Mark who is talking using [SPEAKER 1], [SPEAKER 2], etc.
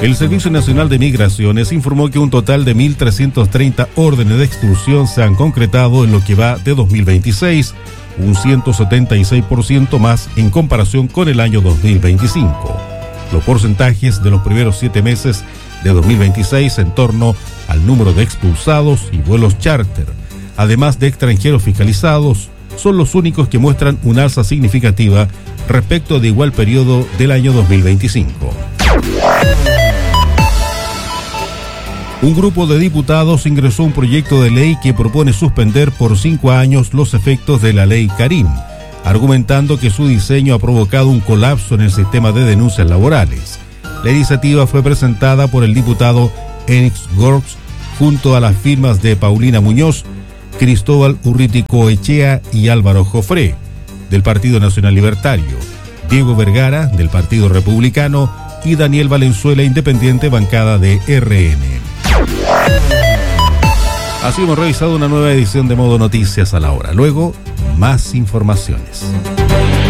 [SPEAKER 1] El Servicio Nacional de Migraciones informó que un total de 1.330 órdenes de expulsión se han concretado en lo que va de 2026, un 176% más en comparación con el año 2025. Los porcentajes de los primeros 7 meses de 2026 en torno al número de expulsados y vuelos charter, además de extranjeros fiscalizados, son los únicos que muestran una alza significativa respecto de igual periodo del año 2025. Un grupo de diputados ingresó un proyecto de ley que propone suspender por 5 años los efectos de la ley Karim, argumentando que su diseño ha provocado un colapso en el sistema de denuncias laborales. La iniciativa fue presentada por el diputado Enix Gorks junto a las firmas de Paulina Muñoz, Cristóbal Urriticoechea y Álvaro Jofré, del Partido Nacional Libertario, Diego Vergara, del Partido Republicano, y Daniel Valenzuela, independiente, bancada de RN. Así hemos revisado una nueva edición de Modo Noticias a la hora. Luego, más informaciones.